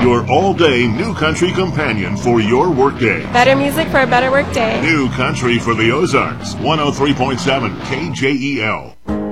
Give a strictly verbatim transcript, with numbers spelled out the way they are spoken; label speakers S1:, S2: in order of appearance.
S1: your all-day New Country companion for your workday.
S2: Better music for a better workday.
S1: New Country for the Ozarks, one oh three point seven K J E L.